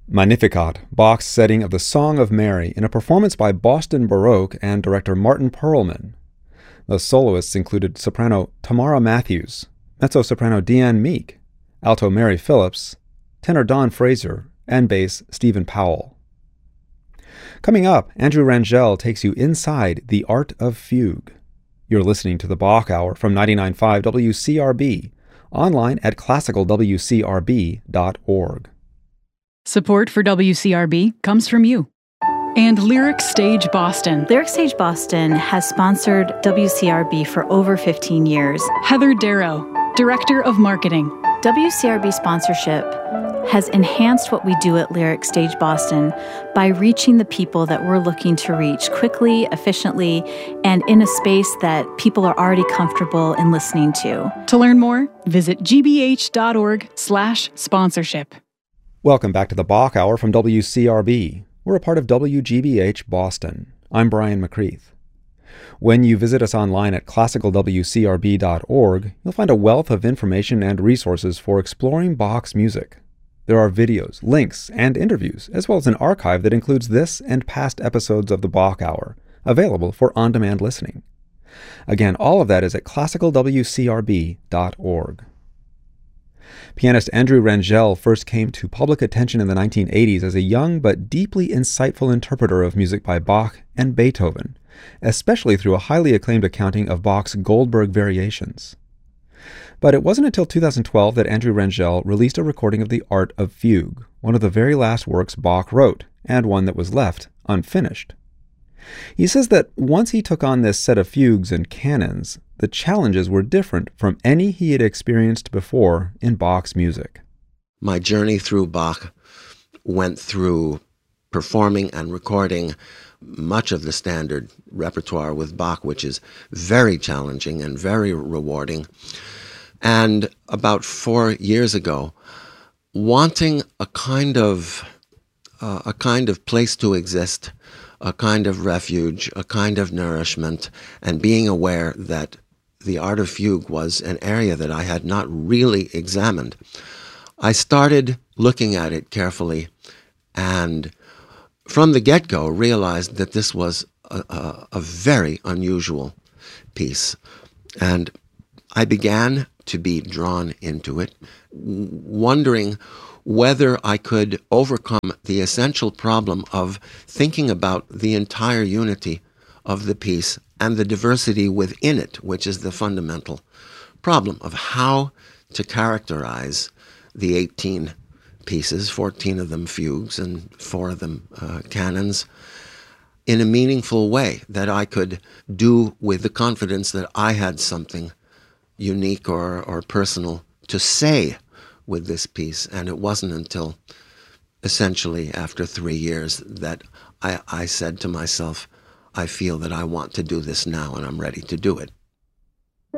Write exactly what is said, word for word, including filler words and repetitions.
Magnificat, Bach's setting of the Song of Mary in a performance by Boston Baroque and director Martin Perlman. The soloists included soprano Tamara Matthews, mezzo-soprano Deanne Meek, alto Mary Phillips, tenor Don Fraser, and bass Stephen Powell. Coming up, Andrew Rangel takes you inside the art of fugue. You're listening to the Bach Hour from ninety-nine point five W C R B, online at classical w c r b dot org. Support for W C R B comes from you. And Lyric Stage Boston. Lyric Stage Boston has sponsored W C R B for over fifteen years. Heather Darrow, Director of Marketing. W C R B sponsorship has enhanced what we do at Lyric Stage Boston by reaching the people that we're looking to reach quickly, efficiently, and in a space that people are already comfortable in listening to. To learn more, visit g b h dot org slash sponsorship. Welcome back to the Bach Hour from W C R B. We're a part of W G B H Boston. I'm Brian McCreath. When you visit us online at classical w c r b dot org, you'll find a wealth of information and resources for exploring Bach's music. There are videos, links, and interviews, as well as an archive that includes this and past episodes of the Bach Hour, available for on-demand listening. Again, all of that is at classical w c r b dot org. Pianist Andrew Rangel first came to public attention in the nineteen eighties as a young but deeply insightful interpreter of music by Bach and Beethoven, especially through a highly acclaimed accounting of Bach's Goldberg Variations. But it wasn't until two thousand twelve that Andrew Rangel released a recording of the Art of Fugue, one of the very last works Bach wrote, and one that was left unfinished. He says that once he took on this set of fugues and canons, the challenges were different from any he had experienced before in Bach's music. My journey through Bach went through performing and recording much of the standard repertoire with Bach, which is very challenging and very rewarding. And about four years ago, wanting a kind of uh, a kind of place to exist, a kind of refuge, a kind of nourishment, and being aware that the art of fugue was an area that I had not really examined, I started looking at it carefully, and from the get-go realized that this was a, a, a very unusual piece. And I began to be drawn into it, wondering whether I could overcome the essential problem of thinking about the entire unity of the piece and the diversity within it, which is the fundamental problem of how to characterize the eighteen pieces, fourteen of them fugues and four of them uh, canons, in a meaningful way that I could do with the confidence that I had something unique or, or personal to say with this piece. And it wasn't until essentially after three years that I, I said to myself, I feel that I want to do this now and I'm ready to do it.